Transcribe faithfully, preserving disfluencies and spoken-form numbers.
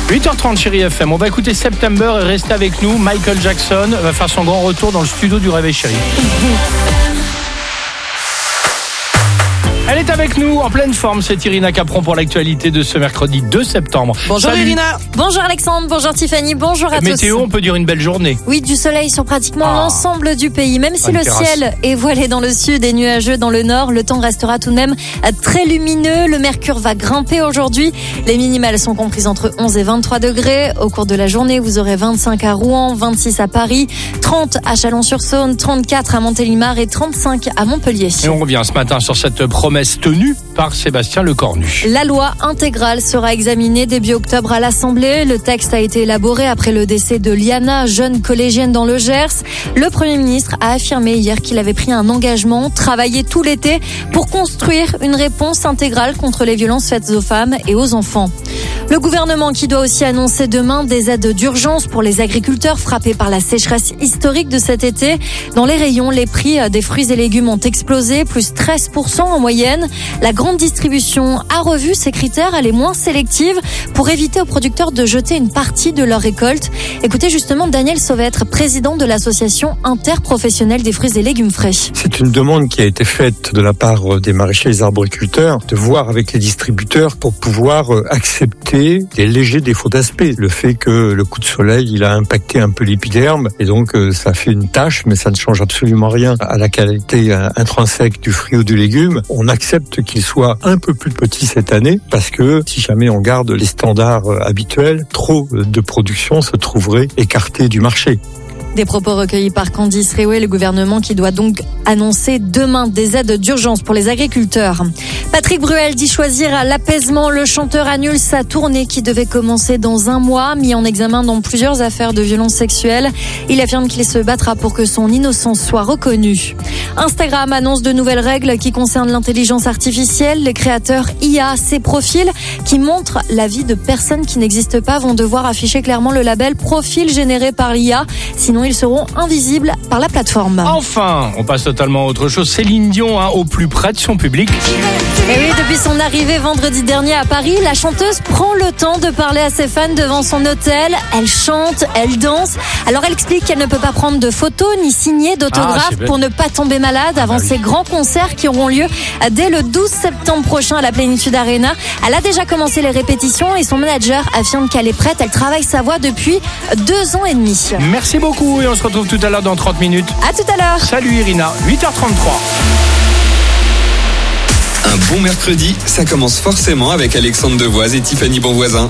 huit heures trente chérie F M, on va écouter September et rester avec nous. Michael Jackson va faire son grand retour dans le studio du Réveil Chéri. Elle est avec nous en pleine forme, c'est Irina Capron pour l'actualité de ce mercredi deux septembre. Bonjour Salut. Irina. Bonjour Alexandre, bonjour Tiffany, bonjour à Météo, tous. Météo, on peut dire une belle journée. Oui, du soleil sur pratiquement Ah. l'ensemble du pays. Même si Une le terrasse. ciel est voilé dans le sud et nuageux dans le nord, le temps restera tout de même très lumineux. Le mercure va grimper aujourd'hui. Les minimales sont comprises entre onze et vingt-trois degrés. Au cours de la journée, vous aurez vingt-cinq à Rouen, vingt-six à Paris, trente à Chalon-sur-Saône, trente-quatre à Montélimar et trente-cinq à Montpellier. Et on revient ce matin sur cette promesse tenue par Sébastien Lecornu. La loi intégrale sera examinée début octobre à l'Assemblée. Le texte a été élaboré après le décès de Liana, jeune collégienne dans le Gers. Le Premier ministre a affirmé hier qu'il avait pris un engagement, travailler tout l'été pour construire une réponse intégrale contre les violences faites aux femmes et aux enfants. Le gouvernement qui doit aussi annoncer demain des aides d'urgence pour les agriculteurs frappés par la sécheresse historique de cet été. Dans les rayons, les prix des fruits et légumes ont explosé, plus treize pour cent en moyenne. La grande distribution a revu ses critères, elle est moins sélective pour éviter aux producteurs de jeter une partie de leur récolte. Écoutez justement Daniel Sauvêtre, président de l'association interprofessionnelle des fruits et légumes frais. C'est une demande qui a été faite de la part des maraîchers et des arboriculteurs de voir avec les distributeurs pour pouvoir accepter des légers défauts d'aspect. Le fait que le coup de soleil, il a impacté un peu l'épiderme et donc ça fait une tache, mais ça ne change absolument rien à la qualité intrinsèque du fruit ou du légume. On accepte qu'il soit un peu plus petit cette année parce que si jamais on garde les standards habituels, trop de production se trouverait écartée du marché. Des propos recueillis par Candice Réoué, le gouvernement qui doit donc annoncer demain des aides d'urgence pour les agriculteurs. Patrick Bruel dit choisir l'apaisement. Le chanteur annule sa tournée qui devait commencer dans un mois, mis en examen dans plusieurs affaires de violences sexuelles. Il affirme qu'il se battra pour que son innocence soit reconnue. Instagram annonce de nouvelles règles qui concernent l'intelligence artificielle. Les créateurs I A, ces profils qui montrent la vie de personnes qui n'existent pas, vont devoir afficher clairement le label profil généré par l'I A. Sinon, ils seront invisibles par la plateforme. Enfin, on passe totalement à autre chose. Céline Dion, hein, au plus près de son public. Et oui, depuis son arrivée vendredi dernier à Paris, la chanteuse prend le temps de parler à ses fans devant son hôtel. Elle chante, elle danse. Alors elle explique qu'elle ne peut pas prendre de photos ni signer d'autographes Ah, c'est pour ne pas tomber malade avant Ah bah oui. ses grands concerts qui auront lieu dès le douze septembre prochain à la Plénitude Arena. Elle a déjà commencé les répétitions et son manager affirme qu'elle est prête. Elle travaille sa voix depuis deux ans et demi. Merci beaucoup et on se retrouve tout à l'heure dans trente minutes. À tout à l'heure. Salut Irina, huit heures trente-trois. Un bon mercredi, ça commence forcément avec Alexandre Devoise et Tiffany Bonvoisin.